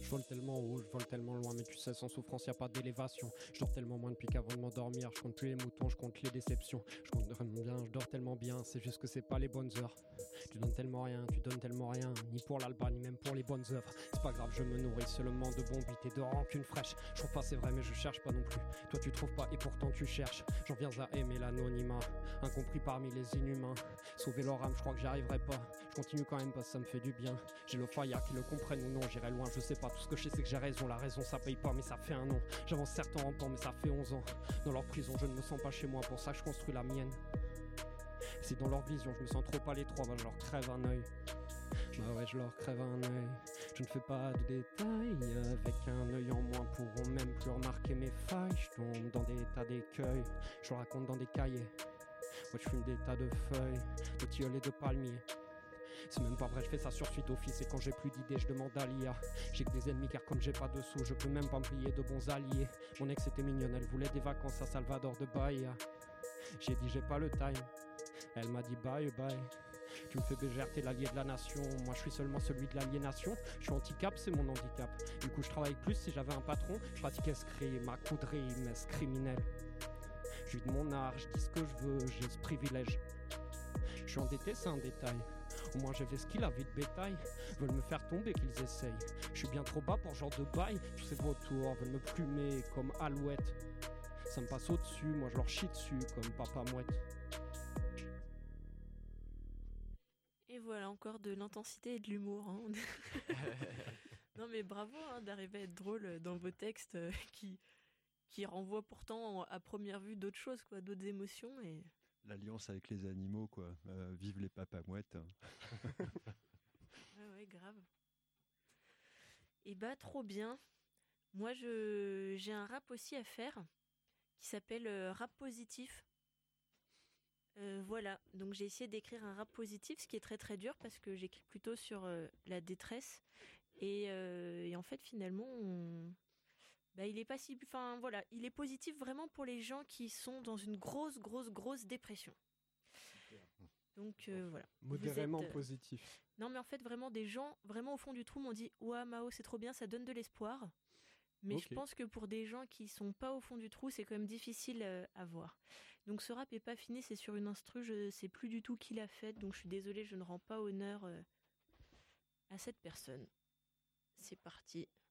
Je vole tellement haut, je vole tellement loin, mais tu sais, sans souffrance, y a pas d'élévation. Je dors tellement moins depuis qu'avant de m'endormir. Je compte plus les moutons, je compte les déceptions. Je compte vraiment bien, je dors tellement bien, c'est juste que c'est pas les bonnes heures. Tu donnes tellement rien, ni pour l'alba, ni même pour les bonnes œuvres. C'est pas grave, je me nourris seulement de bombes et de rancune fraîche. Je trouve pas, c'est vrai, mais je cherche pas non plus. Toi, tu trouves pas et pourtant tu cherches. J'en viens à aimer l'anonymat, incompris parmi les inhumains. Sauver leur âme, je crois que j'y arriverai pas. Je continue quand même parce que ça me fait du bien. J'ai le fire, qu'ils le comprennent ou non, j'irai loin, je sais pas. Tout ce que je sais, c'est que j'ai raison. La raison, ça paye pas, mais ça fait un nom. J'avance certes en rampant, mais ça fait 11 ans. Dans leur prison, je ne me sens pas chez moi, pour ça que je construis la mienne. Si dans leur vision, je me sens trop à l'étroit, bah je leur crève un œil. Bah ouais, je leur crève un œil. Je ne fais pas de détails. Avec un œil en moins, pourront même plus remarquer mes failles. Je tombe dans des tas d'écueils. Je le raconte dans des cahiers. Moi, je fume des tas de feuilles, de tilleuls et de palmiers. C'est même pas vrai, je fais ça sur suite office. Et quand j'ai plus d'idées, je demande à l'IA. J'ai que des ennemis car comme j'ai pas de sous, je peux même pas me payer de bons alliés. Mon ex était mignonne, elle voulait des vacances à Salvador de Bahia. J'ai dit j'ai pas le time. Elle m'a dit bye bye. Tu me fais bégère, t'es l'allié de la nation. Moi je suis seulement celui de l'aliénation. Je suis handicap, c'est mon handicap. Du coup je travaille plus, si j'avais un patron je pratiquais ce crime, à coup de rime, ce criminel. Je vis de mon art, je dis ce que je veux, j'ai ce privilège. Je suis endetté, c'est un détail. Au moins j'ai fait ce qu'il a, vie de bétail. Veulent me faire tomber, qu'ils essayent. Je suis bien trop bas pour ce genre de bail. Tous ces vautours veulent me plumer comme Alouette. Ça me passe au-dessus, moi je leur chie dessus comme Papa Mouette. Et voilà, encore de l'intensité et de l'humour. Hein. Non mais bravo hein, d'arriver à être drôle dans vos textes qui renvoient pourtant à première vue d'autres choses, quoi, d'autres émotions. Et... L'alliance avec les animaux, quoi. Vive les papamouettes. ouais, grave. Et bah trop bien. Moi j'ai un rap aussi à faire qui s'appelle Rap Positif. Voilà, donc j'ai essayé d'écrire un rap positif, ce qui est très très dur parce que j'écris plutôt sur la détresse et en fait finalement il est pas si, enfin voilà, il est positif vraiment pour les gens qui sont dans une grosse dépression. Donc voilà. Modérément positif. Non mais en fait vraiment des gens vraiment au fond du trou m'ont dit ouah Mao c'est trop bien, ça donne de l'espoir. Mais okay. Je pense que pour des gens qui sont pas au fond du trou, c'est quand même difficile à voir. Donc ce rap est pas fini, c'est sur une instru, je sais plus du tout qui l'a faite, donc je suis désolée, je ne rends pas honneur à cette personne. C'est parti.